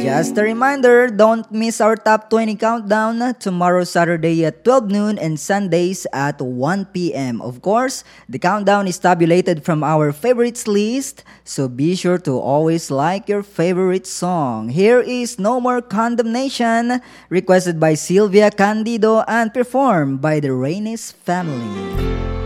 Just a reminder, don't miss our top 20 countdown tomorrow Saturday at 12 noon and Sundays at 1 p.m. Of course, the countdown is tabulated from our favorites list, so be sure to always like your favorite song. Here is No More Condemnation, requested by Sylvia Candido and performed by the Reynes family.